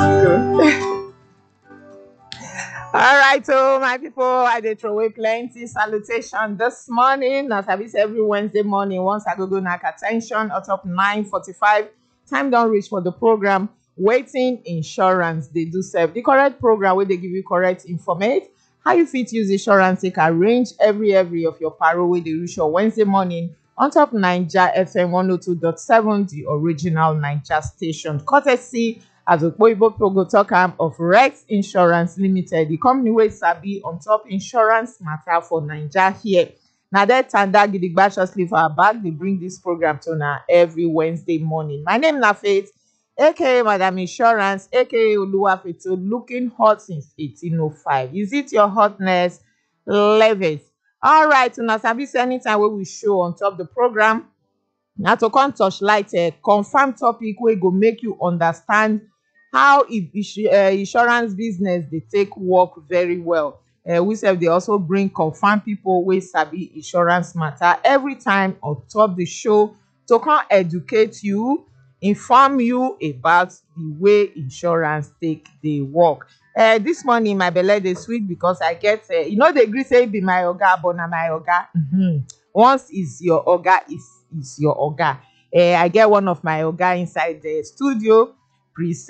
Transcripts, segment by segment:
All right, so my people, I did throw away plenty salutation this morning. As I visit every Wednesday morning, once I go knock attention at up 9:45. Time don't reach for the program. Waiting insurance, they do serve the correct program where they give you correct information. How you fit use insurance, take arrange every of your paro where they reach your Wednesday morning on top Naija FM 102.7, the original Naija station. Courtesy as Oyibo Pogo talk am of Rex Insurance Limited, the company wey sabi on top insurance matter for Naija here. Na that tanda gidigba shortly for our back dey bring this program to una every Wednesday morning. My name na Faith, aka Madam Insurance, aka Oluwafeto, looking hot since 1805. Is it your hotness levels? All right, una sabi say anytime wey we show on top the program, na to come touch light confirm topic wey go make you understand how insurance business dey take work very well. We sef dey also bring confirm people wey sabi insurance matter every time on top the show to come educate you, inform you about the way insurance take dey work. This morning my belle dey sweet because I get you know dey gree say e be my oga, but na my oga. Once is your oga, is your oga. I get one of my oga inside the studio, Prince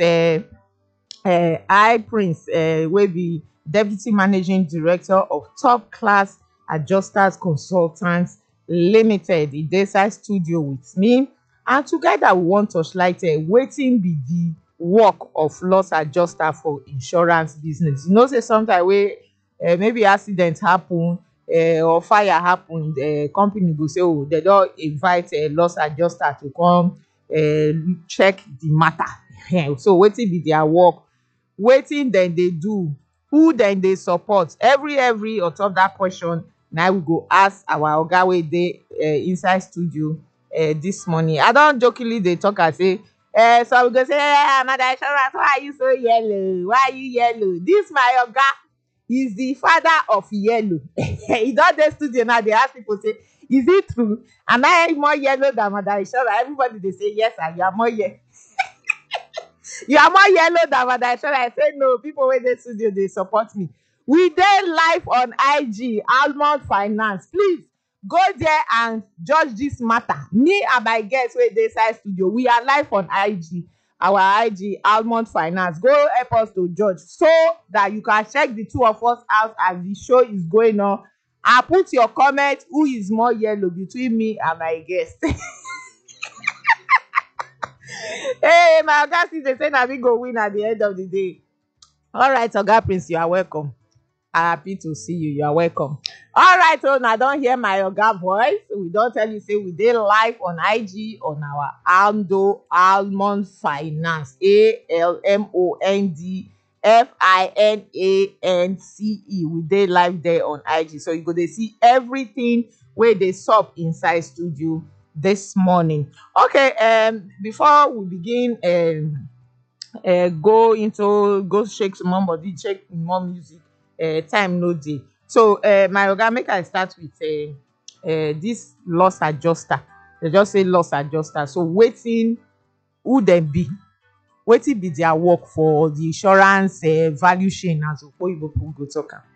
I Prince wey be Deputy Managing Director of Top Class Adjusters Consultants Limited. E dey inside studio with me, and together we wan touchlight wetin be the work of loss adjuster for insurance business. You know say sometimes wey maybe accident happen or fire happen, the company go say, oh, they don invite a loss adjuster to come check the matter. So wetin be their work, wetin dem dey do, who dem dey support, every on top that question. Now we go ask our oga wey dey inside studio this morning. I don jokingly dey talk and say so we go say, Madam Insurance, why are you so yellow? Why are you yellow? This my oga is the father of yellow. He don dey studio now, dey ask people say, is it true? Am I more yellow than Madam Insurance? Everybody dey say yes, and you are more yellow. You are more yellow than Madam Insurance. I say no, people wey dey studio dey support me. We dey live on IG Almond Finance. Please go there and judge this matter. Me and my guests wey dey inside studio, we are live on IG. Our IG Almond Finance. Go help us to judge so that you can check the two of us out as the show is going on, and put your comment who is more yellow between me and my guest. Hey, my oga still dey say na me go win at the end of the day. All right, Oga Prince, you are welcome. Happy to see you. You are welcome. All right, so now don't hear my oga voice. We don't tell you say we dey live on IG on our Almond Finance, ALMOND FINANCE. We dey live there on IG, so you go dey see everything wey dey sup inside studio this morning. Okay, before we begin, go shake some more body, check more music. Time no dey. So my oga, make I start with this loss adjuster. They just say loss adjuster. So who dem be? Wetin be their work for the insurance value chain, as Oyibo go talk am?